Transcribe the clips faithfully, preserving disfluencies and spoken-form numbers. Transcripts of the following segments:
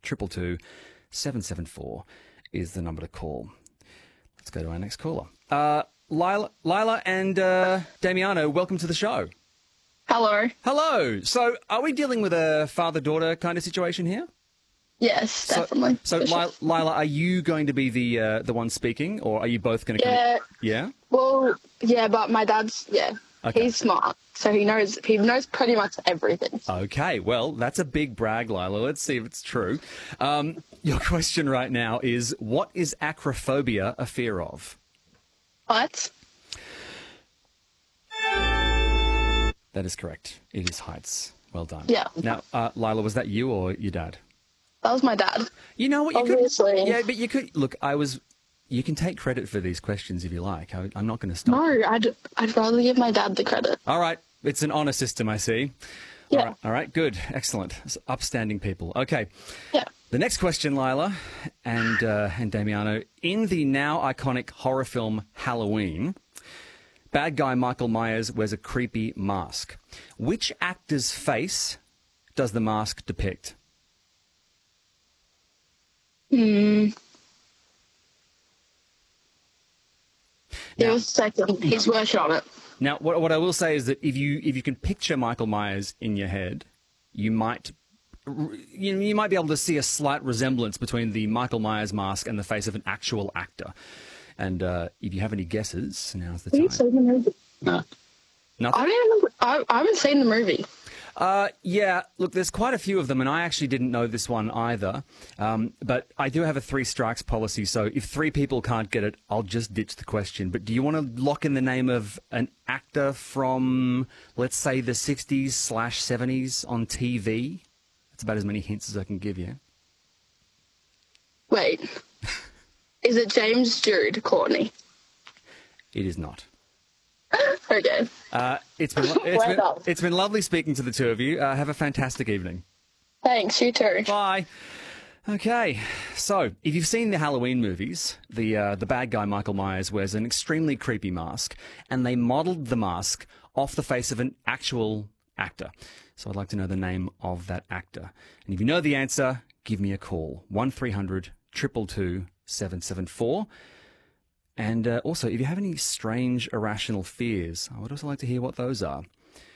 two two, seven seven four is the number to call. Let's go to our next caller. Uh, Lila, Lila and uh, Damiano, welcome to the show. Hello. Hello. So are we dealing with a father-daughter kind of situation here? Yes, definitely. So, so For Lila, sure. Lila, are you going to be the uh, the one speaking, or are you both going to? Yeah. Yeah. Well, yeah, but my dad's, yeah, Okay. he's smart, so he knows he knows pretty much everything. Okay. Well, that's a big brag, Lila. Let's see if it's true. Um, your question right now is: what is acrophobia a fear of? But That is correct. It is heights. Well done. Yeah. Now, uh, Lila, was that you or your dad? that was my dad. You know what? You Obviously. could. Yeah, but you could look. I was. You can take credit for these questions if you like. I, I'm not going to stop. No, I'd I'd rather give my dad the credit. All right. It's an honour system, I see. Yeah. All right. All right. Good. Excellent. It's upstanding people. Okay. Yeah. The next question, Lila and uh, and Damiano. In the now iconic horror film Halloween, bad guy Michael Myers wears a creepy mask. Which actor's face does the mask depict? Hmm. Give Now- us a second. He's working on it. Now, what, what I will say is that if you if you can picture Michael Myers in your head, you might you, you might be able to see a slight resemblance between the Michael Myers mask and the face of an actual actor. And uh, if you have any guesses, now's the Have you time. seen the movie? No. Nothing? I don't even, I, I haven't seen the movie. Uh, yeah, look, there's quite a few of them, and I actually didn't know this one either. Um, but I do have a three strikes policy, so if three people can't get it, I'll just ditch the question. But do you want to lock in the name of an actor from, let's say, the sixties slash seventies on T V? That's about as many hints as I can give you. Wait. Is it James Jude Courtney? It is not. Okay. Uh, it's been, lo- it's, Well been, done. it's been lovely speaking to the two of you. Uh, have a fantastic evening. Thanks, you too. Bye. Okay, so if you've seen the Halloween movies, the uh, the bad guy Michael Myers wears an extremely creepy mask, and they modelled the mask off the face of an actual actor. So I'd like to know the name of that actor. And if you know the answer, give me a call. one three hundred, two two two, seven seven four. And uh, also, if you have any strange, irrational fears, I would also like to hear what those are.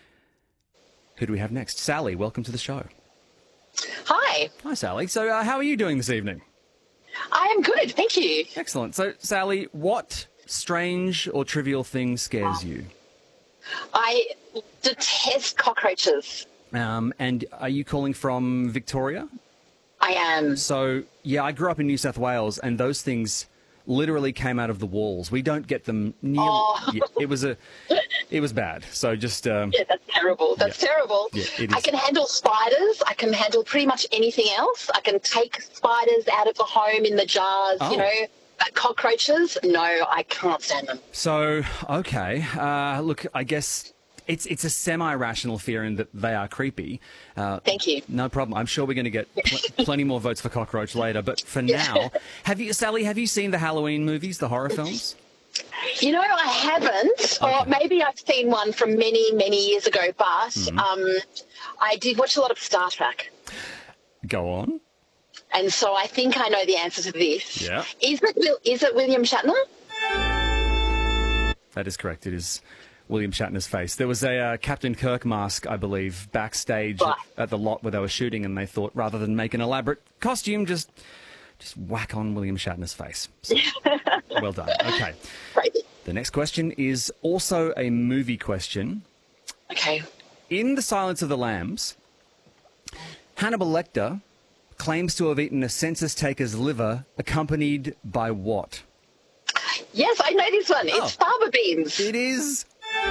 Who do we have next? Sally, welcome to the show. Hi, Hi, Sally. So uh, how are you doing this evening? I am good, thank you. Excellent. So, Sally, what strange or trivial thing scares you? I detest cockroaches. Um, and are you calling from Victoria? I am. So, yeah, I grew up in New South Wales, and those things literally came out of the walls. We don't get them nearly. Oh. Yeah, it was a, it was bad. So just um, Yeah, that's terrible. That's Yeah. terrible. Yeah, it I is. can handle spiders. I can handle pretty much anything else. I can take spiders out of the home in the jars, Oh. you know. But cockroaches, no, I can't stand them. So, okay. Uh, look, I guess it's it's a semi-rational fear in that they are creepy. Uh, Thank you. No problem. I'm sure we're going to get pl- plenty more votes for cockroach later. But for now, have you, Sally? Have you seen the Halloween movies, the horror films? You know, I haven't, or Okay. maybe I've seen one from many, many years ago, but Mm-hmm. um, I did watch a lot of Star Trek. Go on. And so I think I know the answer to this. Yeah. Is it, Will- is it William Shatner? That is correct. It is William Shatner's face. There was a uh, Captain Kirk mask, I believe, backstage Right. at, at the lot where they were shooting, and they thought rather than make an elaborate costume, just just whack on William Shatner's face. So, well done. Okay. Crazy. The next question is also a movie question. Okay. In The Silence of the Lambs, Hannibal Lecter claims to have eaten a census taker's liver accompanied by what? Yes, I know this one. Oh. It's fava beans. It is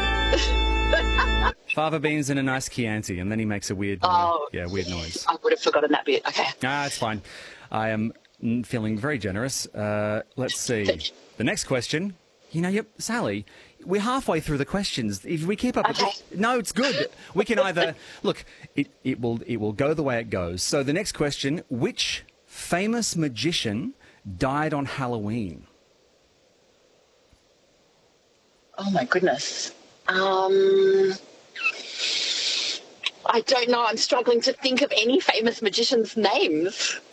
fava beans and a nice Chianti, and then he makes a weird, Oh. yeah, weird noise. I would have forgotten that bit. Okay. Ah, it's fine. I am mm, feeling very generous. Uh, let's see. The next question. You know, yep, Sally, we're halfway through the questions. If we keep up, with Okay. this, no, it's good. We can either look. It it will it will go the way it goes. So the next question: which famous magician died on Halloween? Oh my goodness. Um, I don't know. I'm struggling to think of any famous magicians' names.